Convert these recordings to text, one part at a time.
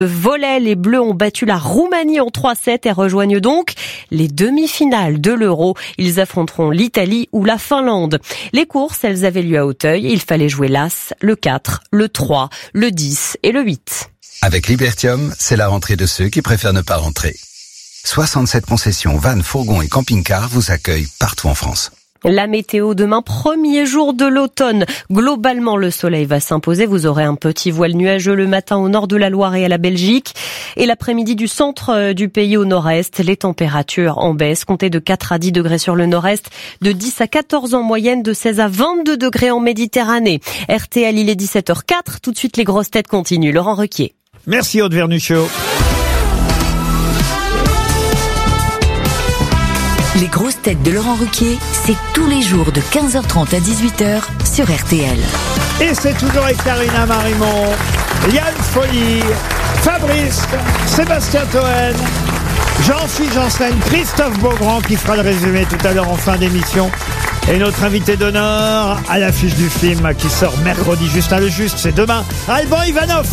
Volley, les Bleus ont battu la Roumanie en 3-7 et rejoignent donc les demi-finales de l'Euro. Ils affronteront l'Italie ou la Finlande. Les courses, elles avaient lieu à Auteuil. Il fallait jouer l'As, le 4, le 3, le 10 et le 8. Avec Libertium, c'est la rentrée de ceux qui préfèrent ne pas rentrer. 67 concessions, vannes, fourgons et camping-cars vous accueillent partout en France. La météo demain, premier jour de l'automne. Globalement, le soleil va s'imposer. Vous aurez un petit voile nuageux le matin au nord de la Loire et à la Belgique. Et l'après-midi du centre du pays au nord-est, les températures en baisse. Comptez de 4 à 10 degrés sur le nord-est, de 10 à 14 en moyenne, de 16 à 22 degrés en Méditerranée. RTL, il est 17h04. Tout de suite, les grosses têtes continuent. Laurent Ruquier. Merci Aude Vernuccio. Les grosses têtes de Laurent Ruquier, c'est tous les jours de 15h30 à 18h sur RTL. Et c'est toujours avec Karina Marimont, Yann Folly, Fabrice, Sébastien Toen, Jean-Philippe Janssen, Christophe Beaugrand qui fera le résumé tout à l'heure en fin d'émission. Et notre invité d'honneur à l'affiche du film qui sort mercredi, Justin le Juste, c'est demain, Alban Ivanov.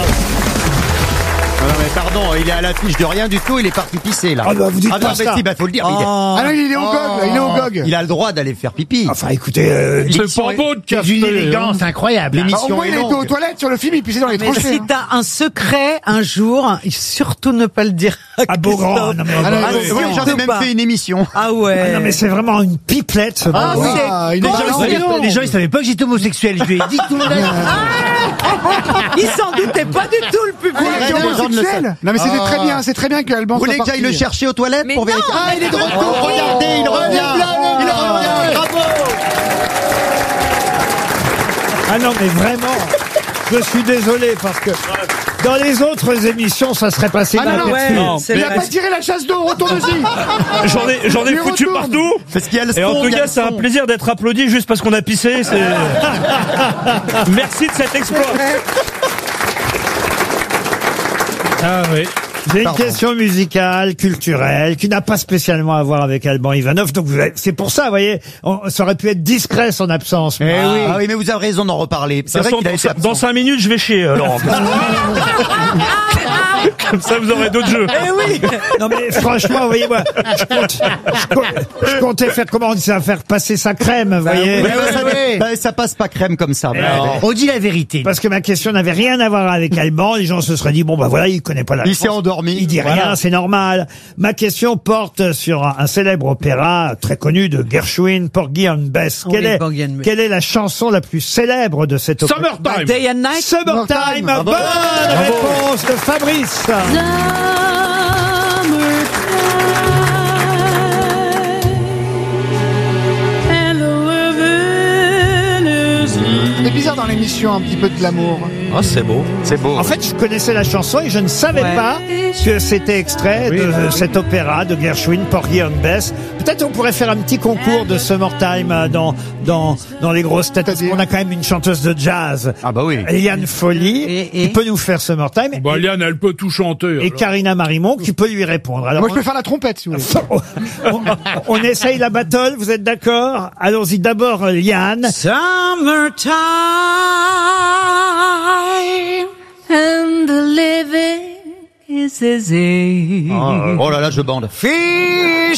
Non mais pardon, il est à l'affiche de rien du tout, il est parti pisser là. Ah bah vous dites pas ça. Si, bah faut le dire. Oh. Ah non, il est au GOG, là, il est au GOG. Il a le droit d'aller faire pipi. Enfin écoutez, c'est pas beau de casser, une élégance incroyable. L'émission il était aux toilettes sur le film, il pissait dans les Mais tranchées. si t'as un secret un jour, surtout ne pas le dire à Beaugrand. Non mais, Oui, j'en ai même fait une émission. Ah ouais. non mais c'est vraiment une pipelette ce Ah Beaugrand. oui. Les gens ils savaient pas que j'étais homosexuel, je lui ai dit tout le monde. Il s'en doutait pas du tout, le public. Non mais c'était très bien, c'est très bien que Alban Vous soit voulez que parti. j'aille le chercher aux toilettes Mais pour vérifier? non, Ah, il est de retour, regardez, il revient. Il revient, bravo. Ah non mais vraiment, je suis désolé parce que dans les autres émissions ça serait passé Ah non, inaperçu. Non, c'est Il a vrai. pas tiré la chasse d'eau, retourne-y. J'en ai Il foutu retourne. partout. Parce qu'il y a le son. Et en tout il y a cas, le c'est un son. plaisir d'être applaudi juste parce qu'on a pissé. Merci de cet exploit. Ah oui. J'ai une Pardon. question musicale, culturelle, qui n'a pas spécialement à voir avec Alban Ivanov. Donc c'est pour ça, vous voyez, ça aurait pu être discret son absence. Eh oui. Ah oui, mais vous avez raison d'en reparler. C'est vrai qu'il a été Dans 5 minutes, je vais chier, Laurent. Comme ça, vous aurez d'autres jeux. Eh oui. Non mais franchement, vous voyez, moi, je comptais faire comment on dit ça, faire passer sa crème, vous voyez. Mais vous savez, bah, ça passe pas crème comme ça. On dit la vérité. Parce que ma question n'avait rien à voir avec Alban. Les gens se seraient dit, bon bah voilà, il connaît pas la Il s'est réponse. endormi. Il dit rien, Voilà. c'est normal. Ma question porte sur un célèbre opéra très connu de Gershwin, Porgy and Bess. Oui, Porgy and Bess. Quelle est la chanson la plus célèbre de cet opéra? Summertime. Day and Night. Summertime. Bravo. Bonne réponse de Fabrice. C'est bizarre dans l'émission un petit peu de glamour. Ah, c'est beau. C'est beau. En fait, je connaissais la chanson et je ne savais Ouais. pas que c'était extrait de cet opéra de Gershwin, Porgy and Bess. Peut-être on pourrait faire un petit concours de Summertime dans les grosses têtes, parce qu'on a quand même une chanteuse de jazz, Ah bah oui. Eliane Folly, Et qui peut nous faire Summertime, Bah, Liane, elle peut tout chanter. et Karina Marimont, qui peut lui répondre. Alors, Moi je peux faire la trompette si vous voulez. on essaye la battle, vous êtes d'accord? Allons-y, d'abord Liane. Summertime and the living is easy. Oh là là, je bande. Fish